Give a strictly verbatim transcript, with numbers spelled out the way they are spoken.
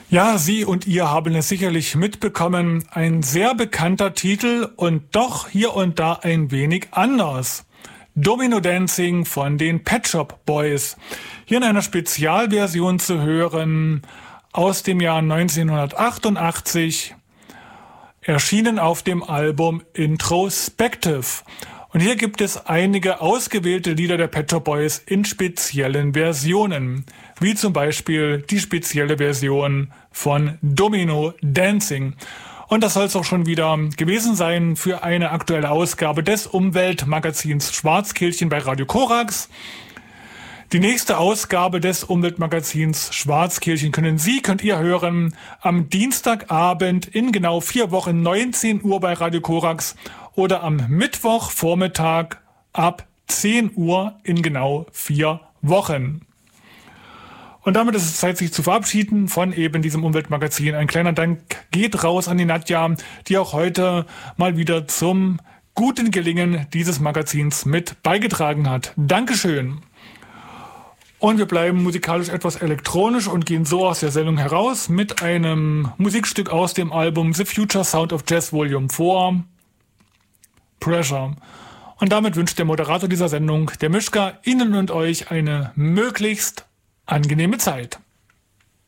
Ja, Sie und ihr haben es sicherlich mitbekommen. Ein sehr bekannter Titel und doch hier und da ein wenig anders. Domino Dancing von den Pet Shop Boys. Hier in einer Spezialversion zu hören aus dem Jahr neunzehnhundertachtundachtzig. Erschienen auf dem Album Introspective. Und hier gibt es einige ausgewählte Lieder der Pet Shop Boys in speziellen Versionen. Wie zum Beispiel die spezielle Version von Domino Dancing. Und das soll es auch schon wieder gewesen sein für eine aktuelle Ausgabe des Umweltmagazins Schwarzkehlchen bei Radio Korax. Die nächste Ausgabe des Umweltmagazins Schwarzkehlchen können Sie, könnt ihr hören, am Dienstagabend in genau vier Wochen neunzehn Uhr bei Radio Korax oder am Mittwochvormittag ab zehn Uhr in genau vier Wochen. Und damit ist es Zeit, sich zu verabschieden von eben diesem Umweltmagazin. Ein kleiner Dank geht raus an die Nadja, die auch heute mal wieder zum guten Gelingen dieses Magazins mit beigetragen hat. Dankeschön. Und wir bleiben musikalisch etwas elektronisch und gehen so aus der Sendung heraus mit einem Musikstück aus dem Album The Future Sound of Jazz Volume vier, Pressure. Und damit wünscht der Moderator dieser Sendung, der Mischka, Ihnen und euch eine möglichst angenehme Zeit.